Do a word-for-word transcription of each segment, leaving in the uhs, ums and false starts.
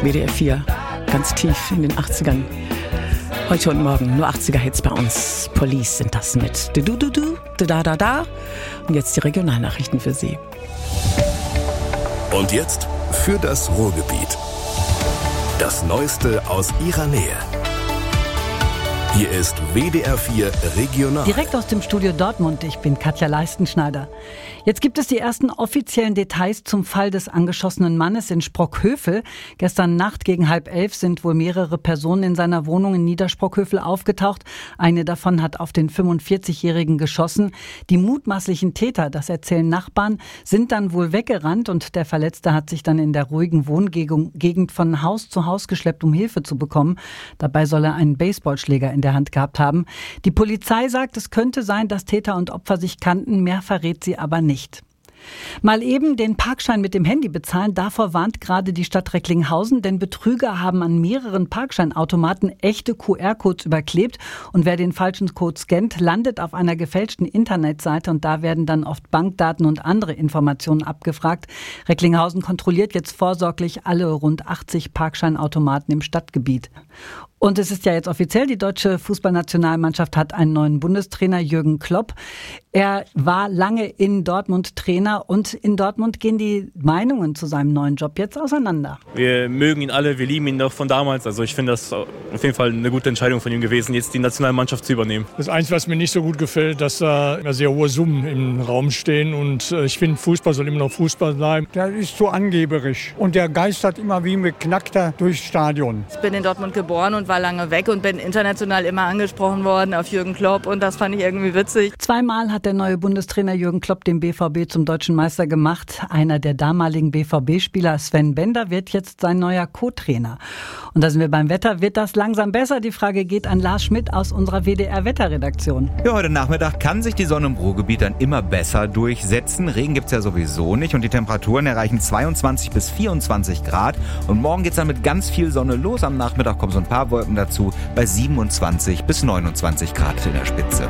W D R vier, ganz tief in den achtzigern. Heute und morgen nur achtziger-Hits bei uns. Police sind das mit du du du du, da da da. Und jetzt die Regionalnachrichten für Sie. Und jetzt für das Ruhrgebiet. Das Neueste aus Ihrer Nähe. Hier ist W D R vier Regional. Direkt aus dem Studio Dortmund, ich bin Katja Leistenschneider. Jetzt gibt es die ersten offiziellen Details zum Fall des angeschossenen Mannes in Sprockhövel. Gestern Nacht gegen halb elf sind wohl mehrere Personen in seiner Wohnung in Niedersprockhövel aufgetaucht. Eine davon hat auf den fünfundvierzigjährigen geschossen. Die mutmaßlichen Täter, das erzählen Nachbarn, sind dann wohl weggerannt und der Verletzte hat sich dann in der ruhigen Wohngegend von Haus zu Haus geschleppt, um Hilfe zu bekommen. Dabei soll er einen Baseballschläger in der Hand gehabt haben. Die Polizei sagt, es könnte sein, dass Täter und Opfer sich kannten. Mehr verrät sie aber nicht. Mal eben den Parkschein mit dem Handy bezahlen, davor warnt gerade die Stadt Recklinghausen, denn Betrüger haben an mehreren Parkscheinautomaten echte Q R-Codes überklebt und wer den falschen Code scannt, landet auf einer gefälschten Internetseite und da werden dann oft Bankdaten und andere Informationen abgefragt. Recklinghausen kontrolliert jetzt vorsorglich alle rund achtzig Parkscheinautomaten im Stadtgebiet. Und es ist ja jetzt offiziell, die deutsche Fußballnationalmannschaft hat einen neuen Bundestrainer, Jürgen Klopp. Er war lange in Dortmund Trainer und in Dortmund gehen die Meinungen zu seinem neuen Job jetzt auseinander. Wir mögen ihn alle, wir lieben ihn noch von damals. Also ich finde das auf jeden Fall eine gute Entscheidung von ihm gewesen, jetzt die Nationalmannschaft zu übernehmen. Das Einzige, was mir nicht so gut gefällt, dass da immer sehr hohe Summen im Raum stehen und ich finde, Fußball soll immer noch Fußball bleiben. Der ist so angeberisch und der geistert immer wie ein Beknackter durchs Stadion. Ich bin in Dortmund geboren und war lange weg und bin international immer angesprochen worden auf Jürgen Klopp und das fand ich irgendwie witzig. Zweimal hat der neue Bundestrainer Jürgen Klopp den B V B zum deutschen Meister gemacht. Einer der damaligen B V B-Spieler, Sven Bender, wird jetzt sein neuer Co-Trainer. Und da sind wir beim Wetter. Wird das langsam besser? Die Frage geht an Lars Schmidt aus unserer W D R-Wetterredaktion. Ja, heute Nachmittag kann sich die Sonne im Ruhrgebiet dann immer besser durchsetzen. Regen gibt's ja sowieso nicht und die Temperaturen erreichen zweiundzwanzig bis vierundzwanzig Grad. Und morgen geht's dann mit ganz viel Sonne los. Am Nachmittag kommen so ein paar Wolken dazu bei siebenundzwanzig bis neunundzwanzig Grad in der Spitze.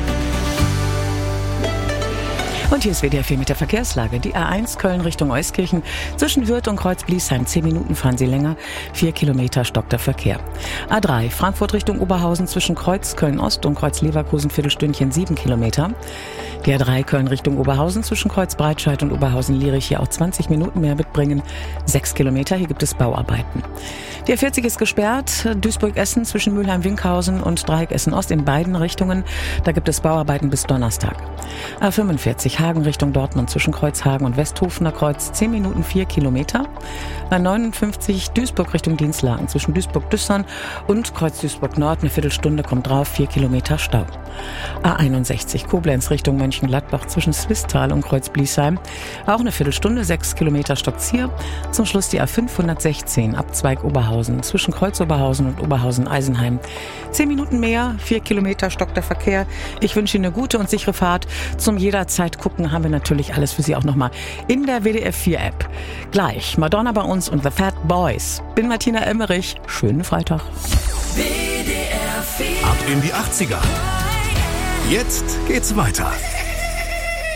Und hier ist W D R vier mit der Verkehrslage. Die A eins Köln Richtung Euskirchen. Zwischen Hürth und Kreuz-Bliesheim. Zehn Minuten fahren Sie länger. Vier Kilometer stockt der Verkehr. A drei Frankfurt Richtung Oberhausen. Zwischen Kreuz Köln-Ost und Kreuz-Leverkusen. Viertelstündchen. Sieben Kilometer. Die A drei Köln Richtung Oberhausen. Zwischen Kreuz-Breitscheid und Oberhausen-Lierich. Hier auch zwanzig Minuten mehr mitbringen. Sechs Kilometer. Hier gibt es Bauarbeiten. Die A vierzig ist gesperrt. Duisburg-Essen zwischen Mülheim-Winkhausen und Dreieck Essen-Ost in beiden Richtungen. Da gibt es Bauarbeiten bis Donnerstag. A fünfundvierzig Hagen Richtung Dortmund zwischen Kreuzhagen und Westhofener Kreuz. zehn Minuten, vier Kilometer. A neunundfünfzig Duisburg Richtung Dienstlaken zwischen Duisburg-Düssern und Kreuz Duisburg-Nord. Eine Viertelstunde kommt drauf. vier Kilometer Stau. A einundsechzig Koblenz Richtung Mönchengladbach zwischen Swisttal und Kreuz-Bliesheim. Auch eine Viertelstunde. sechs Kilometer stockt's hier. Zum Schluss die A fünfhundertsechzehn Abzweig Oberhausen zwischen Kreuz Oberhausen und Oberhausen-Eisenheim. zehn Minuten mehr. vier Kilometer stockt der Verkehr. Ich wünsche Ihnen eine gute und sichere Fahrt. Zum jederzeit gucken haben wir natürlich alles für Sie auch nochmal in der W D R vier App. Gleich Madonna bei uns und The Fat Boys. Bin Martina Emmerich. Schönen Freitag. W D R vier. Ab in die achtziger. Jetzt geht's weiter.